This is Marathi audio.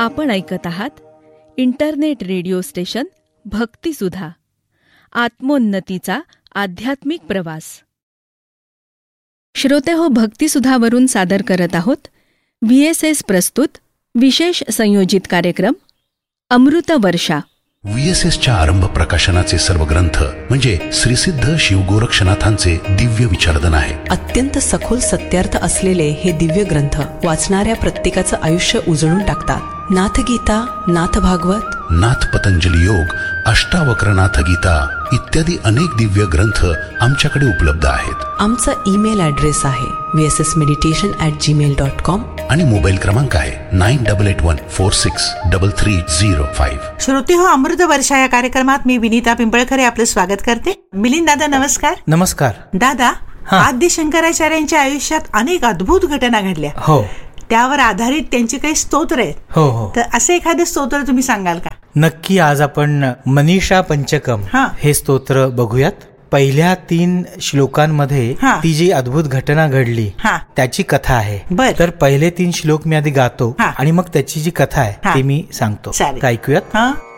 आपण ऐकत आहात इंटरनेट रेडिओ स्टेशन भक्तिसुधा, आत्मोन्नतीचा आध्यात्मिक प्रवास. श्रोते हो, भक्तिसुधावरून सादर करत आहोत VSS प्रस्तुत विशेष संयोजित कार्यक्रम अमृतवर्षा. VSSच्या आरंभ प्रकाशनाचे सर्व ग्रंथ म्हणजे श्रीसिद्ध शिवगोरक्षनाथांचे दिव्य विचारधन आहे. अत्यंत सखोल सत्यार्थ असलेले हे दिव्य ग्रंथ वाचणाऱ्या प्रत्येकाचं आयुष्य उजळून टाकतात. नाथगीता, नाथ भागवत, नाथ पतंजली योग, अष्टावक्रनाथ गीता इत्यादी अनेक दिव्य ग्रंथ आमच्याकडे उपलब्ध आहेत. आमचा ईमेल ॲड्रेस आहे vssmeditation@gmail.com आणि मोबाईल क्रमांक आहे 9881463305. श्रोते हो, अमृत वर्षा या कार्यक्रमात मी विनीता पिंपळखरे आपलं स्वागत करते. मिलिंद दादा नमस्कार. नमस्कार दादा. आद्य शंकराचार्यांच्या आयुष्यात अनेक अद्भुत घटना घडल्या. हो, त्यावर आधारित त्यांची काही स्तोत्र आहेत. हो हो, तर असे एखादे स्तोत्र तुम्ही सांगाल का? नक्की. आज आपण मनीषा पंचकम हे स्तोत्र बघूयात. पहिल्या 3 श्लोकांमध्ये ती जी अद्भुत घटना घडली त्याची कथा आहे. तर पहिले 3 श्लोक मी आधी गातो आणि मग त्याची जी कथा आहे ती मी सांगतो. ऐकूयात.